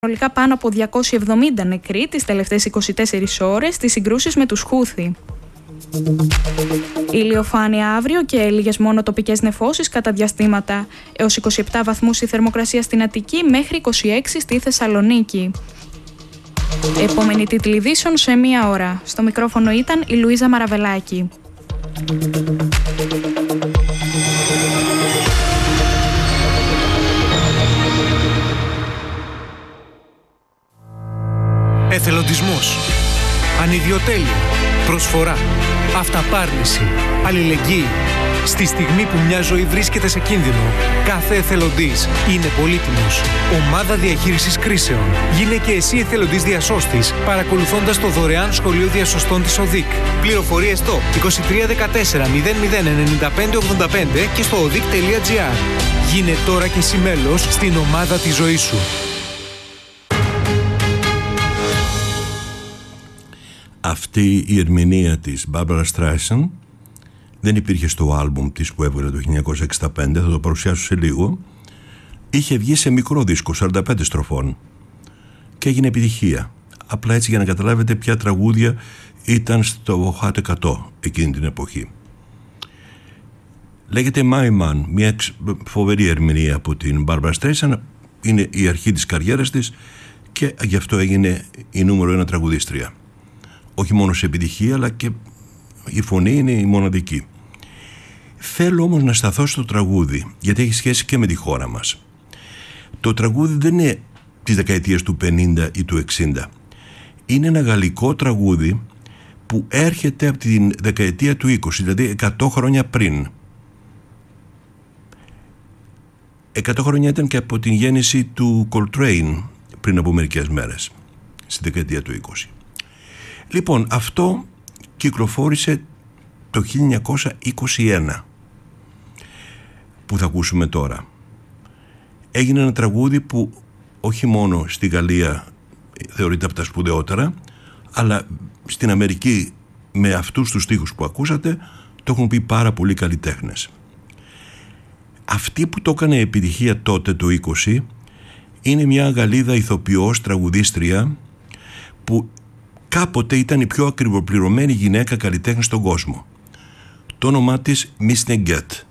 Συνολικά πάνω από 270 νεκροί τις τελευταίες 24 ώρες στις συγκρούσεις με τους Χούθι. Ηλιοφάνεια αύριο και λίγες μόνο τοπικές νεφώσεις κατά διαστήματα. Έως 27 βαθμούς η θερμοκρασία στην Αττική, μέχρι 26 στη Θεσσαλονίκη. Επόμενη τίτλη ειδήσεων σε μία ώρα. Στο μικρόφωνο ήταν η Λουίζα Μαραβελάκη. Εθελοντισμός, ανιδιοτέλεια, προσφορά, αυταπάρνηση, αλληλεγγύη. Στη στιγμή που μια ζωή βρίσκεται σε κίνδυνο, κάθε εθελοντής είναι πολύτιμος. Ομάδα Διαχείρισης Κρίσεων. Γίνε και εσύ εθελοντής διασώστης, παρακολουθώντας το δωρεάν σχολείο διασωστών της ΟΔΙΚ. Πληροφορίες στο 2314 00 95 85 και στο odic.gr. Γίνε τώρα και εσύ μέλος στην ομάδα της ζωής σου. Αυτή η ερμηνεία της Barbra Streisand δεν υπήρχε στο άλμπουμ της που έβγαλε το 1965, θα το παρουσιάσω σε λίγο. Είχε βγει σε μικρό δίσκο 45 στροφών και έγινε επιτυχία. Απλά έτσι για να καταλάβετε ποια τραγούδια ήταν στο Hot 100 εκείνη την εποχή. Λέγεται My Man, μια φοβερή ερμηνεία από την Barbra Streisand. Είναι η αρχή της καριέρας της και γι' αυτό έγινε η νούμερο 1 τραγουδίστρια. Όχι μόνο σε επιτυχία, αλλά και η φωνή είναι η μοναδική. Θέλω όμως να σταθώ στο τραγούδι, γιατί έχει σχέση και με τη χώρα μας. Το τραγούδι δεν είναι της δεκαετίας του 50 ή του 60. Είναι ένα γαλλικό τραγούδι που έρχεται από τη δεκαετία του 20, δηλαδή 100 χρόνια πριν. 100 χρόνια ήταν και από την γέννηση του Coltrane πριν από μερικές μέρες, στη δεκαετία του 20. Λοιπόν, αυτό κυκλοφόρησε το 1921 που θα ακούσουμε τώρα. Έγινε ένα τραγούδι που όχι μόνο στη Γαλλία θεωρείται από τα σπουδαιότερα, αλλά στην Αμερική με αυτούς τους στίχους που ακούσατε το έχουν πει πάρα πολλοί καλλιτέχνες. Αυτή που το έκανε επιτυχία τότε το 20 είναι μια Γαλλίδα ηθοποιός, τραγουδίστρια, που κάποτε ήταν η πιο ακριβοπληρωμένη γυναίκα καλλιτέχνη στον κόσμο. Το όνομά της Miss Neguet.